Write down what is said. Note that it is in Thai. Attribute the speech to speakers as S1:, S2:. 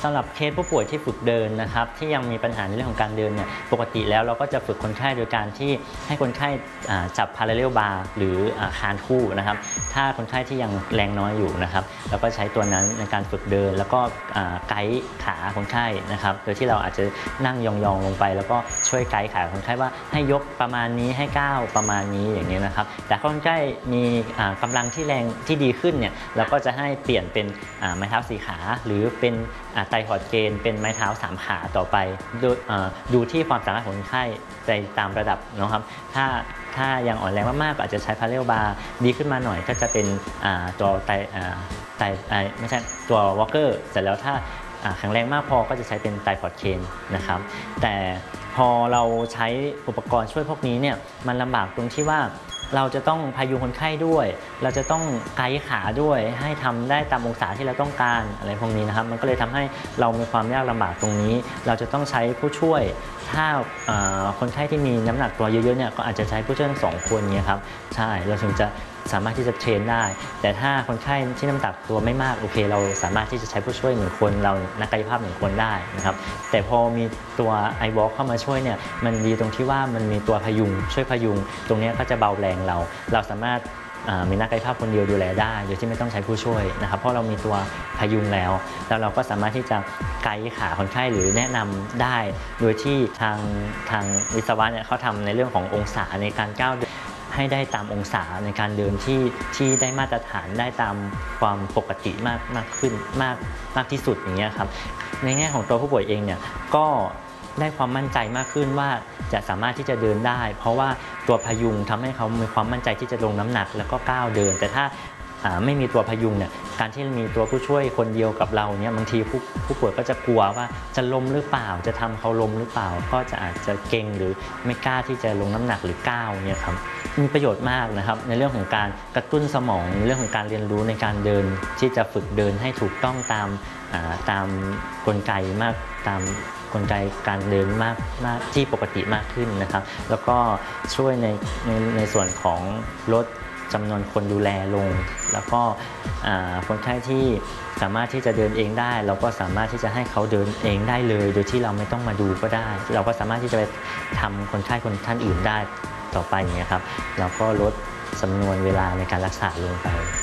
S1: สำหรับเคสผู้ป่วยที่ฝึกเดินนะครับที่ยังมีปัญหาในเรื่องของการเดินเนี่ยปกติแล้วเราก็จะฝึกคนไข้โดยการที่ให้คนไข้จับ parallel bar หรือคานคู่นะครับถ้าคนไข้ที่ยังแรงน้อยอยู่นะครับเราก็ใช้ตัวนั้นในการฝึกเดินแล้วก็ไกด์ขาคนไข้นะครับโดยที่เราอาจจะนั่งยองๆลงไปแล้วก็ช่วยไกด์ขาคนไข้ว่าให้ยกประมาณนี้ให้ก้าวประมาณนี้อย่างนี้นะครับแต่คนไข้มีกำลังที่แรงที่ดีขึ้นเนี่ยเราก็จะให้เปลี่ยนเป็นไม้เท้า4ขาหรือเป็นไตรพอร์ตเกนเป็นไม้เท้า3ขาต่อไปดูที่ความสามารถของคนไข้ในตามระดับนะครับถ้ายังอ่อนแรงมากๆก็อาจจะใช้ parallel bar ดีขึ้นมาหน่อยก็จะเป็นตัวไม่ใช่ตัว walker เสร็จแล้วถ้าแข็งแรงมากพอก็จะใช้เป็นไตรพอร์ตเคนนะครับแต่พอเราใช้อุปกรณ์ช่วยพวกนี้เนี่ยมันลำบากตรงที่ว่าเราจะต้องพยุงคนไข้ด้วยเราจะต้องไกด์ขาด้วยให้ทำได้ตามองศาที่เราต้องการอะไรพวกนี้นะครับมันก็เลยทำให้เรามีความยากลำบากตรงนี้เราจะต้องใช้ผู้ช่วยถ้าคนไข้ที่มีน้ำหนักตัวเยอะๆเนี่ยก็อาจจะใช้ผู้ช่วยทั้ง2 คนเนี่ยครับใช่เราถึงจะสามารถที่จะเทรนได้แต่ถ้าคนไข้ที่น้ำหนักตัวไม่มากโอเคเราสามารถที่จะใช้ผู้ช่วย1 คนเรานักกายภาพ1 คนได้นะครับแต่พอมีตัว iWalk เข้ามาช่วยเนี่ยมันดีตรงที่ว่ามันมีตัวพยุงช่วยพยุงตรงนี้ก็จะเบาแรงเราสามารถมีนักกายภาพคนเดียวดูแลได้โดยที่ไม่ต้องใช้ผู้ช่วยนะครับเพราะเรามีตัวพยุงแล้วเราก็สามารถที่จะไกด์ขาคนไข้หรือแนะนำได้โดยที่ทางวิศวะเนี่ยเขาทำในเรื่องขององศาในการก้าวให้ได้ตามองศาในการเดินที่ได้มาตรฐานได้ตามความปกติมากขึ้นมากที่สุดอย่างเงี้ยครับในแง่ของตัวผู้ป่วยเองเนี่ยก็ได้ความมั่นใจมากขึ้นว่าจะสามารถที่จะเดินได้เพราะว่าตัวพยุงทำให้เขามีความมั่นใจที่จะลงน้ำหนักแล้วก็ก้าวเดินแต่ถ้าไม่มีตัวพยุงเนี่ยการที่มีตัวผู้ช่วยคนเดียวกับเราเนี่ยบางทีผู้ป่วยก็จะกลัวว่าจะล้มหรือเปล่าจะทำเขาล้มหรือเปล่าก็จะอาจจะเกร็งหรือไม่กล้าที่จะลงน้ำหนักหรือก้าวเนี่ยครับมีประโยชน์มากนะครับในเรื่องของการกระตุ้นสมองในเรื่องของการเรียนรู้ในการเดินที่จะฝึกเดินให้ถูกต้องตามกลไกมากตามกลไกการเดินมากที่ปกติมากขึ้นนะครับแล้วก็ช่วยในส่วนของลดจำนวนคนดูแลลงแล้วก็คนไข้ที่สามารถที่จะเดินเองได้เราก็สามารถที่จะให้เขาเดินเองได้เลยโดยที่เราไม่ต้องมาดูก็ได้เราก็สามารถที่จะไปทำคนไข้ท่านอื่นได้ต่อไปอย่างเงี้ยครับเราก็ลดจำนวนเวลาในการรักษาลงไป